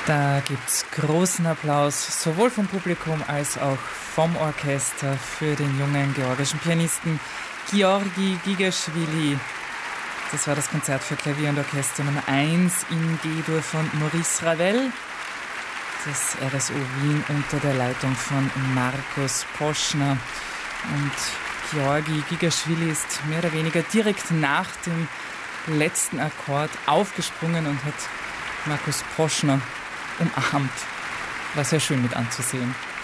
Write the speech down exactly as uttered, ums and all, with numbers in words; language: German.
Da gibt's großen Applaus, sowohl vom Publikum als auch vom Orchester für den jungen georgischen Pianisten Georgi Gigaschwili. Das war das Konzert für Klavier und Orchester Nummer eins in G-Dur von Maurice Ravel. Das R S O Wien unter der Leitung von Markus Poschner. Und Georgi Gigaschwili ist mehr oder weniger direkt nach dem letzten Akkord aufgesprungen und hat Markus Poschner umarmt. War sehr schön mit anzusehen.